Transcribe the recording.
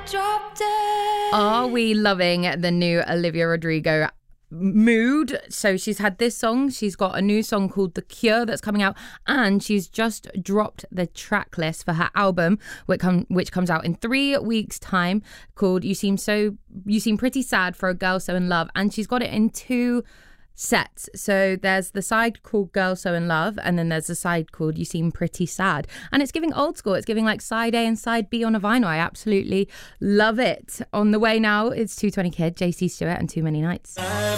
Are we loving the new Olivia Rodrigo mood? So she's had this song, she's got a new song called The Cure that's coming out, and she's just dropped the track list for her album which comes out in 3 weeks time, called You Seem Pretty Sad for a Girl So In Love, and she's got it in 2 sets. So there's the side called Girl So In Love, and then there's the side called You Seem Pretty Sad, and it's giving old school. It's giving like side A and side B on a vinyl. I absolutely love it. On the way now, it's 220 Kid, JC Stewart and Too Many Nights.